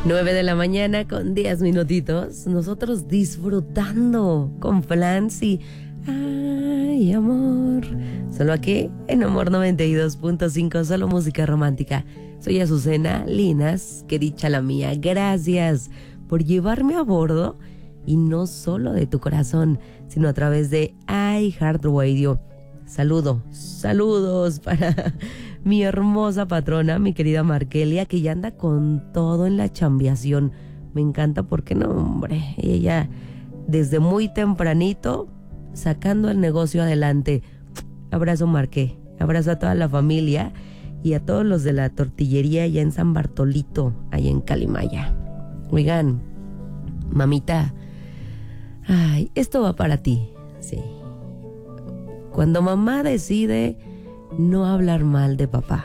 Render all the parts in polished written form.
9 de la mañana con 10 minutitos. Nosotros disfrutando con Flancy. Ay, amor. Solo aquí en Amor 92.5, solo música romántica. Soy Azucena Linas, que dicha la mía. Gracias por llevarme a bordo, y no solo de tu corazón, sino a través de iHeartRadio. Saludos para mi hermosa patrona, mi querida Markelia, que ya anda con todo en la chambiación. Me encanta porque, no, hombre, ella desde muy tempranito sacando el negocio adelante. Abrazo, Marqué, abrazo a toda la familia y a todos los de la tortillería allá en San Bartolito, allá en Calimaya. Oigan, mamita, ay, esto va para ti, sí. Cuando mamá decide no hablar mal de papá,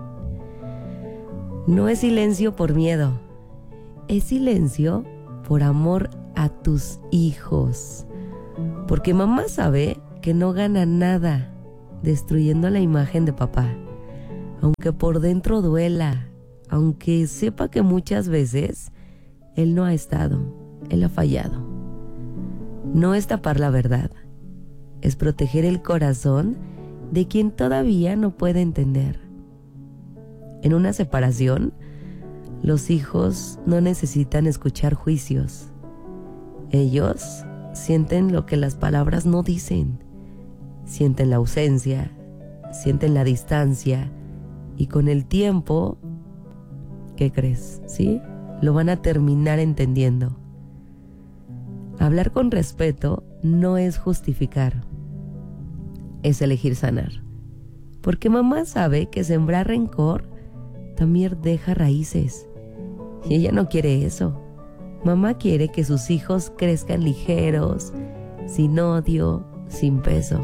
no es silencio por miedo, es silencio por amor a tus hijos. Porque mamá sabe que no gana nada destruyendo la imagen de papá, aunque por dentro duela, aunque sepa que muchas veces él no ha estado, él ha fallado. No es tapar la verdad, es proteger el corazón de quien todavía no puede entender. En una separación, los hijos no necesitan escuchar juicios. Ellos sienten lo que las palabras no dicen. Sienten la ausencia, sienten la distancia, y con el tiempo, ¿qué crees? ¿Sí? Lo van a terminar entendiendo. Hablar con respeto no es justificar, es elegir sanar. Porque mamá sabe que sembrar rencor también deja raíces. Y ella no quiere eso. Mamá quiere que sus hijos crezcan ligeros, sin odio, sin peso.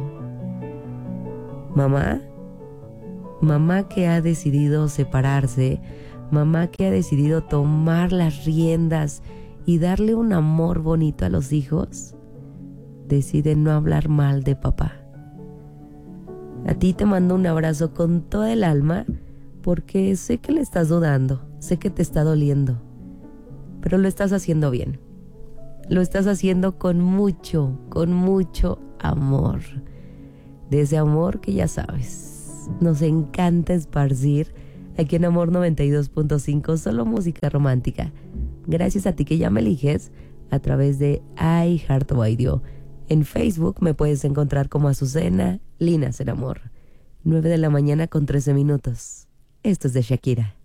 Mamá que ha decidido separarse, mamá que ha decidido tomar las riendas y darle un amor bonito a los hijos, decide no hablar mal de papá. A ti te mando un abrazo con toda el alma, porque sé que le estás dudando, sé que te está doliendo, pero lo estás haciendo bien. Lo estás haciendo con mucho amor. De ese amor que ya sabes, nos encanta esparcir aquí en Amor 92.5, solo música romántica. Gracias a ti que ya me eliges a través de iHeartRadio. En Facebook me puedes encontrar como Azucena Linas en Amor. 9 de la mañana con 13 minutos. Esto es de Shakira.